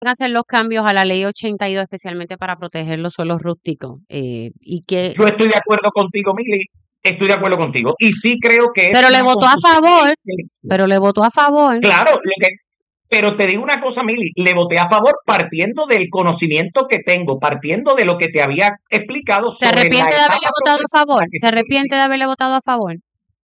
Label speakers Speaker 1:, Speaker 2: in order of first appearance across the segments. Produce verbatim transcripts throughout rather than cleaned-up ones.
Speaker 1: hacer los cambios a la ley ochenta y dos especialmente para proteger los suelos rústicos eh, y que
Speaker 2: Yo estoy de acuerdo contigo, Mili, estoy de acuerdo contigo. Y sí creo que es
Speaker 1: pero le
Speaker 2: una
Speaker 1: votó a
Speaker 2: confusión
Speaker 1: favor,
Speaker 2: intelectual.
Speaker 1: pero le votó a favor.
Speaker 2: Claro, lo que, pero te digo una cosa, Mili, le voté a favor partiendo del conocimiento que tengo, partiendo de lo que te había explicado
Speaker 1: ¿Se
Speaker 2: sobre la
Speaker 1: arrepiente de haberle
Speaker 2: etapa
Speaker 1: votado a
Speaker 2: procesal
Speaker 1: favor?
Speaker 2: que
Speaker 1: ¿Se
Speaker 2: sí,
Speaker 1: arrepiente
Speaker 2: sí.
Speaker 1: de haberle votado a favor?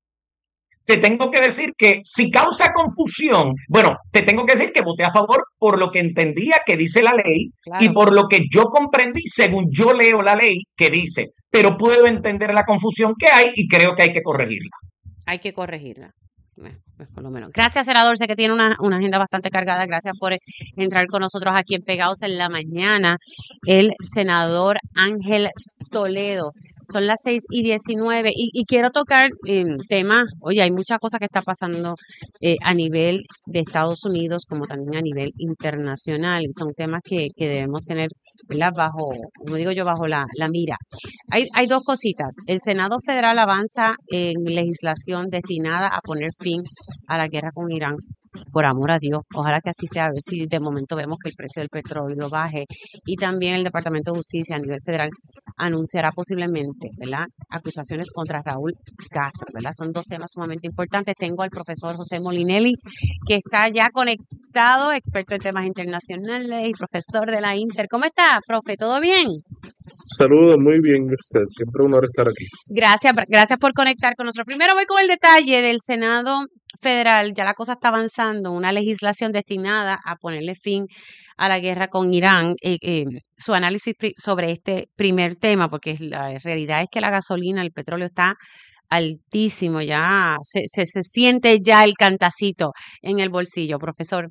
Speaker 2: Te tengo que decir que si causa confusión, bueno, te tengo que decir que voté a favor por lo que entendía que dice la ley y
Speaker 1: Claro,
Speaker 2: por lo que yo comprendí según yo leo la ley que dice, pero puedo entender la confusión que hay y creo que hay que corregirla.
Speaker 1: hay que corregirla. Bueno, pues por lo menos. Gracias, senador. Sé que tiene una, una agenda bastante cargada. Gracias por eh, entrar con nosotros aquí en Pegados en la Mañana. El senador Ángel Toledo. Son las seis y diecinueve y, y quiero tocar eh, temas. Oye, hay muchas cosas que está pasando eh, a nivel de Estados Unidos como también a nivel internacional. Y son temas que, que debemos tener, ¿verdad? Bajo, como digo yo, bajo la, la mira. Hay, hay dos cositas. El Senado Federal avanza en legislación destinada a poner fin a la guerra con Irán. Por amor a Dios, ojalá que así sea, a ver si de momento vemos que el precio del petróleo baje. Y también el Departamento de Justicia a nivel federal anunciará posiblemente, ¿verdad?, acusaciones contra Raúl Castro, ¿verdad? Son dos temas sumamente importantes. Tengo al profesor José Molinelli, que está ya conectado, experto en temas internacionales y profesor de la Inter. ¿Cómo está, profe? ¿Todo bien?
Speaker 3: Saludos, muy bien usted. Siempre un honor estar aquí.
Speaker 1: Gracias, gracias por conectar con nosotros. Primero voy con el detalle del Senado Federal. Ya la cosa está avanzando, una legislación destinada a ponerle fin a la guerra con Irán. Eh, eh, su análisis pri- sobre este primer tema, porque la realidad es que la gasolina, el petróleo está altísimo, ya se, se, se siente ya el cantacito en el bolsillo, profesor.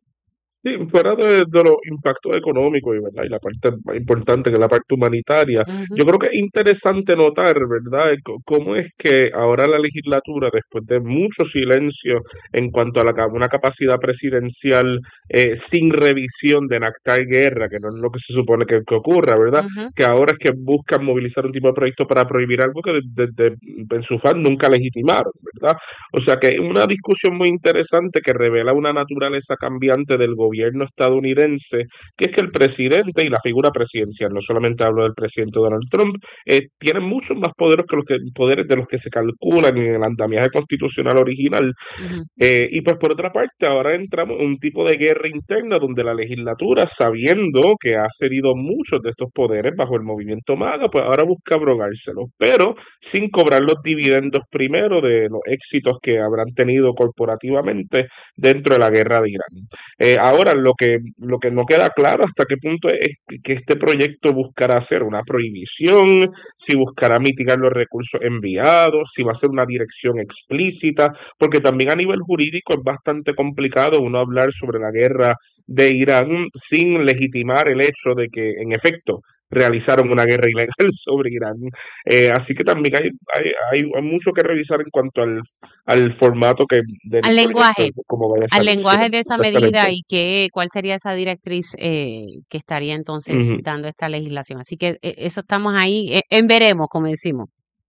Speaker 3: Sí, fuera de, de los impactos económicos y, ¿verdad? Y la parte más importante que es la parte humanitaria,
Speaker 1: Ujú.
Speaker 3: yo creo que es interesante notar, ¿verdad?, c- cómo es que ahora la legislatura, después de mucho silencio en cuanto a la, ca- una capacidad presidencial eh, sin revisión de enactar guerra, que no es lo que se supone que, que ocurra, ¿verdad?
Speaker 1: Ujú.
Speaker 3: Que ahora es que buscan movilizar un tipo de proyecto para prohibir algo que desde en su fan nunca legitimaron, ¿verdad? O sea que es una discusión muy interesante que revela una naturaleza cambiante del gobierno estadounidense, que es que el presidente y la figura presidencial, no solamente hablo del presidente Donald Trump, eh, tienen muchos más poderes que los que, poderes de los que se calculan en el andamiaje constitucional original.
Speaker 1: Ujú.
Speaker 3: Eh, y pues por otra parte, ahora entramos en un tipo de guerra interna donde la legislatura, sabiendo que ha cedido muchos de estos poderes bajo el movimiento MAGA, pues ahora busca abrogárselos, pero sin cobrar los dividendos primero de los éxitos que habrán tenido corporativamente dentro de la guerra de Irán. Eh, ahora, lo que, lo que no queda claro hasta qué punto es que este proyecto buscará hacer una prohibición, si buscará mitigar los recursos enviados, si va a ser una dirección explícita, porque también a nivel jurídico es bastante complicado uno hablar sobre la guerra de Irán sin legitimar el hecho de que, en efecto, realizaron una guerra ilegal sobre Irán. Eh, así que también hay, hay, hay, hay mucho que revisar en cuanto al, al formato que del
Speaker 1: Al
Speaker 3: proyecto,
Speaker 1: lenguaje.
Speaker 3: como vaya a
Speaker 1: Al
Speaker 3: salir. Sí,
Speaker 1: lenguaje de esa
Speaker 3: exactamente.
Speaker 1: medida y qué, cuál sería esa directriz eh, que estaría entonces
Speaker 3: Ujú.
Speaker 1: dando esta legislación. Así que eh, eso estamos ahí eh, en veremos, como decimos.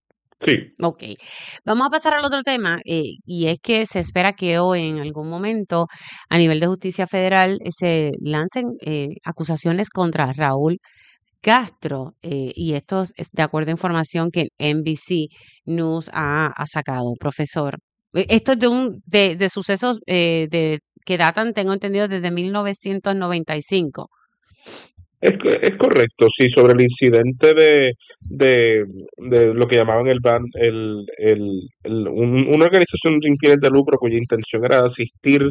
Speaker 3: Sí.
Speaker 1: Ok, vamos a pasar al otro tema eh, y es que se espera que hoy en algún momento a nivel de justicia federal eh, se lancen eh, acusaciones contra Raúl Castro eh, y esto es de acuerdo a información que N B C News ha, ha sacado, profesor. Eh, Esto es de un de, de sucesos eh, de, que datan, tengo entendido, desde mil novecientos noventa y cinco.
Speaker 3: Es, co- es correcto, sí, sobre el incidente de, de, de lo que llamaban el ban, el, el, el- un- una organización sin fines de lucro cuya intención era asistir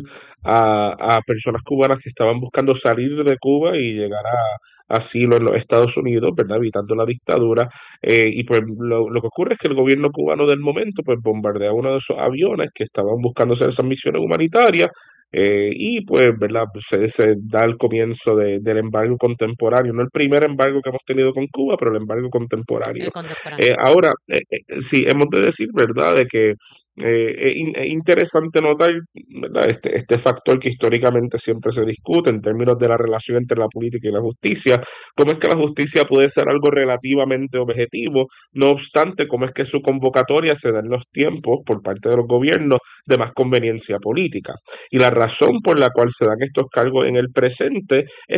Speaker 3: a, a personas cubanas que estaban buscando salir de Cuba y llegar a asilo en los Estados Unidos, ¿verdad? Evitando la dictadura. Eh, y pues lo, lo que ocurre es que el gobierno cubano del momento pues bombardea uno de esos aviones que estaban buscando hacer esas misiones humanitarias. Eh, y pues, ¿verdad? Pues, se, se da el comienzo de- del embargo contemporáneo, no el primer embargo que hemos tenido con Cuba, pero el embargo
Speaker 1: El
Speaker 3: contemporáneo.
Speaker 1: contemporáneo.
Speaker 3: Eh, ahora, eh, eh, sí, hemos de decir, ¿verdad?, de que eh, es, in- es interesante notar, ¿verdad?, este, este factor que históricamente siempre se discute en términos de la relación entre la política y la justicia, cómo es que la justicia puede ser algo relativamente objetivo, no obstante, cómo es que su convocatoria se da en los tiempos por parte de los gobiernos de más conveniencia política. Y la razón por la cual se dan estos cargos en el presente es